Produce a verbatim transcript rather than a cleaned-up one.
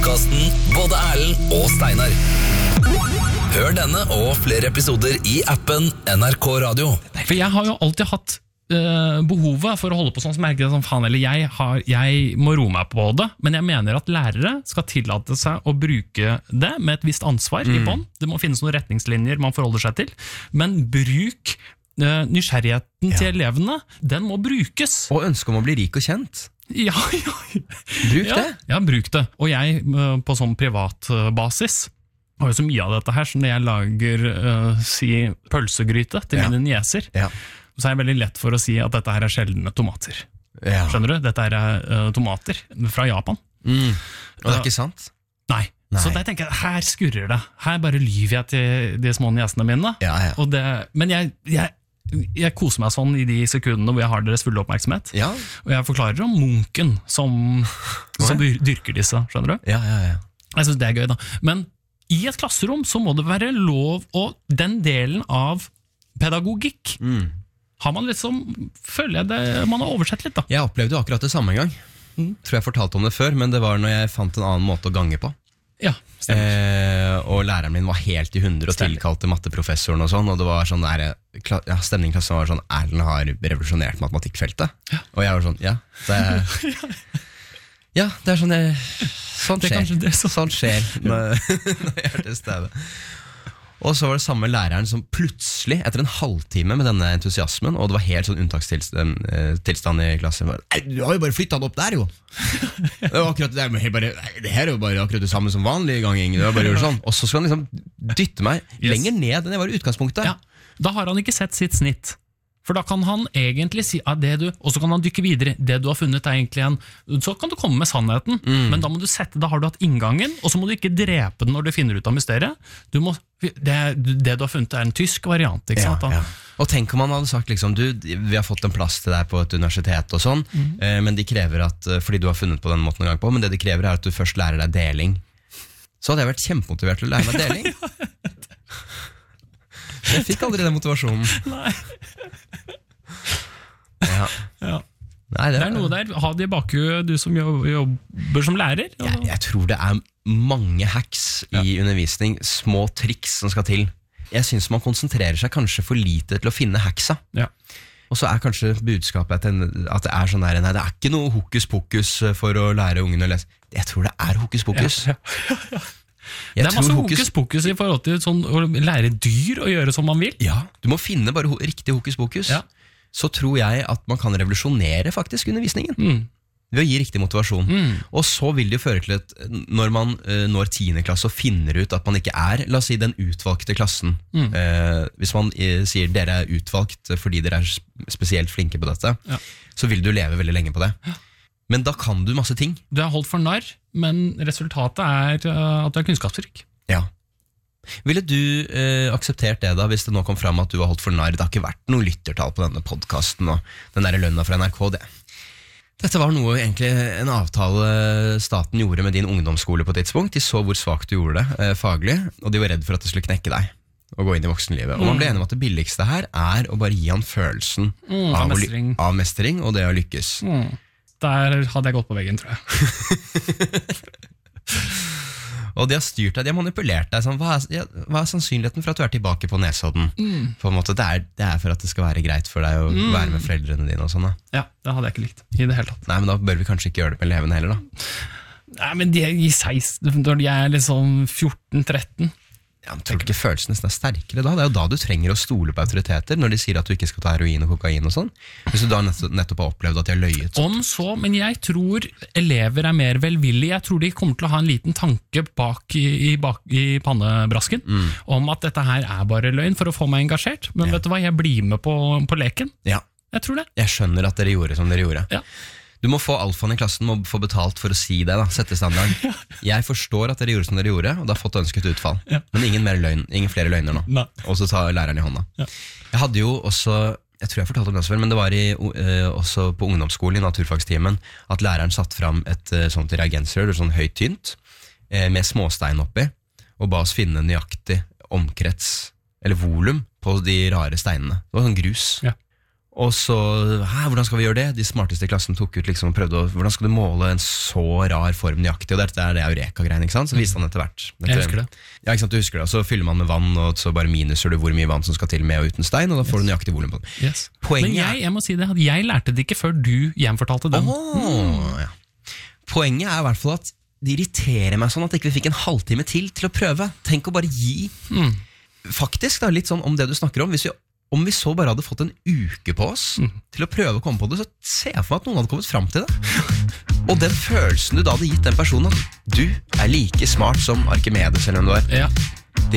podcasten Både Erlend og Steinar. Hør denne og flere episoder i appen N R K Radio. For jeg har jo alltid hatt uh, behovet for å holde på sånn som jeg ikke sånn, faen, eller jeg, har, jeg må roe meg på det, men jeg mener at lærere skal tillate seg å bruke det med et visst ansvar mm. i bånd. Det må finnes noen retningslinjer man forholder seg til, men bruk uh, nysgjerrigheten ja. til elevene, den må brukes. Og ønske om å bli rik og kjent. Ja, ja. Bruk ja, det. Ja, bruk det. Og jeg uh, på sånn privat uh, basis har jo så mye av dette her, så når jeg lager uh, si, pølsegryte til ja. mine nieser, ja. så er det veldig lett for å si at dette her er sjeldne tomater. Ja. Skjønner du? Dette er uh, tomater fra Japan. Mm. Og det er ikke sant? Nei. Nei. Så der tenker jeg, her skurrer det. Her bare lyver jeg til de små niesene mine. Ja, ja. Og det, men jeg, jeg, jeg koser meg sånn i de sekundene hvor jeg har deres fulle oppmerksomhet. Ja. Og jeg forklarer om munken som, som dyrker disse, skjønner du? Ja, ja, ja. Jeg synes det er gøy da. Men i et klasserom så må det være lov, og den delen av pedagogikk mm. har man liksom, føler jeg det, man har oversett litt da. Jeg opplevde jo akkurat det samme en gang. Mm. Tror jeg fortalte om det før, men det var når jeg fant en annen måte å gange på. Ja, eh, og læreren min var helt i hundre og tilkalte matteprofessoren og sånn, og det var sånn der, ja, stemningen i klassen var sånn, Erlend har revolusjonert matematikkfeltet. Ja. Og jeg var sånn, ja, det er... Ja, det er sånn jeg, sånn skjer, det det så. sånn skjer når, når jeg er til stede. Og så var det samme læreren som plutselig, etter en halvtime med denne entusiasmen, og det var helt sånn unntakstilstand tilstand i klassen, bare, du har jo bare flyttet den opp der jo. Det var akkurat det der, men bare, det her er jo bare akkurat det samme som vanlig ganging, det var bare gjort sånn. Og så skal han liksom dytte meg yes. lenger ned enn jeg var i utgangspunktet. Ja, da har han ikke sett sitt snitt. For da kan han egentlig si at det du, og så kan han dykke videre, det du har funnet er egentlig en, så kan du komme med sannheten, mm. men da må du sette, da har du hatt inngangen, og så må du ikke drepe den når du finner ut av mysteriet. Du må, det, det du har funnet er en tysk variant, ikke sant? Ja, ja. Og tenk om han hadde sagt liksom, du, vi har fått en plass til deg på et universitet og sånn, mm. eh, men de krever at, fordi du har funnet på den måten en gang på, men det de krever er at du først lærer deg deling. Så hadde jeg vært kjempemotivert til å lære meg deling. Jeg fikk aldri den motivasjonen. Nei. Ja. Ja. Nei, det, det er noe der. Ha det i bakhuet, du som jobber som lærer. Jeg, jeg tror det er mange hacks i ja. undervisning, små triks som skal til. Jeg synes man konsentrerer seg kanskje for lite til å finne hacksa. Ja. Og så er kanskje budskapet at det er sånn der, nei, det er ikke noe hokus pokus for å lære ungen å lese. Jeg tror det er hokus pokus. Ja, ja, ja, ja. Det er masse hokus, hokus pokus i forhold til sånn, å lære dyr å gjøre som man vil. Ja, du må finne bare ho riktig hokus pokus. Ja. Så tror jeg at man kan revolusjonere faktisk undervisningen. Mm. Ved å gi riktig motivasjon. Mm. Og så vil det jo føre til at når man uh, når tiende klasse og finner ut at man ikke er, la oss si, den utvalgte klassen. Mm. Uh, hvis man uh, sier dere er utvalgt fordi dere er spesielt flinke på dette, ja. så vil du leve veldig lenge på det. Ja. Men da kan du masse ting. Du er holdt for narr, men resultatet er uh, at du er kunnskapsrik. Ja. Ville du uh, akseptert det da, hvis det nå kom fram at du var holdt for narr? Det har ikke vært noe lyttertall på denne podcasten, og den der lønna fra N R K, det. Dette var noe egentlig en avtale staten gjorde med din ungdomsskole på et tidspunkt. De så hvor svagt du gjorde det uh, faglig, og de var redd for at det skulle knekke deg og gå inn i voksenlivet. Og man ble enig om at det billigste her er å bare gi han følelsen mm, av, av, mestring. av mestring og det å lykkes. Mm. Der hadde jeg gått på veggen, tror jeg. Og de har styrt deg, de har manipulert deg sånn, hva, er, hva er sannsynligheten for at du er tilbake på Nesodden? Mm. På en måte, det er, det er for at det skal være greit for deg å mm. være med foreldrene dine og sånn da. Ja, det hadde jeg ikke likt i det hele tatt. Nei, men da bør vi kanskje ikke gjøre det med elevene heller da. Nei, men de er i seksten, når de er liksom fjorten tretten. Ja, men tror du ikke følelsen nesten er sterkere da? Det er jo da du trenger å stole på autoriteter, når de sier at du ikke skal ta heroin og kokain og sånn. Hvis du da nettopp har opplevd at de har løyet. Om så, men jeg tror elever er mer velvillige. Jeg tror de kommer til å ha en liten tanke bak i, i, bak, i pannebrasken, mm. om at dette her er bare løgn for å få meg engasjert. Men ja. vet du hva, jeg blir med på, på leken. Ja. Jeg tror det. Jeg skjønner at dere gjorde som dere gjorde. Ja. Du må få alfaen i klassen, må få betalt for å si det da, sette standard. Ja. Jeg forstår at dere gjorde som dere gjorde, og det har fått ønsket utfall. Ja. Men ingen, mer løgn, ingen flere løgner nå. Nei. Og så tar læreren i hånda. Ja. Jeg hadde jo også, jeg tror jeg fortalte om det også vel, men det var i, uh, også på ungdomsskolen i naturfagstimen, at læreren satt fram et uh, sånt reagensrør, sånn høyt tynt, uh, med småstein oppi, og ba oss finne nøyaktig omkrets, eller volum, på de rare steinene. Det var sånn grus. Ja. Og så, hæ, hvordan skal vi gjøre det? De smarteste i klassen tok ut liksom og prøvde å, hvordan skal du måle en så rar form nøyaktig? Og dette er det Eureka-greien, ikke sant? Så viste han etter hvert. Jeg husker det. Ja, ikke sant, du husker det. Og så fyller man med vann, og så bare minuser du hvor mye vann som skal til med og uten stein, og da får yes. du nøyaktig volum på den. Yes. Men jeg, jeg må si det, at jeg lærte det ikke før du gjenfortalte den. Oh, mm. ja. Poenget er i hvert fall at det irriterer meg sånn at ikke vi fikk en halvtime til til å prøve. Tenk å bare gi. Mm. Faktisk, da, litt sånn om det du snakker om, hvis vi Om vi så bare hadde fått en uke på oss mm. til å prøve å komme på det, så ser jeg for meg at noen hadde kommet fram til det. Og den følelsen du da hadde gitt den personen, at du er like smart som Archimedes eller hvem du er, ja.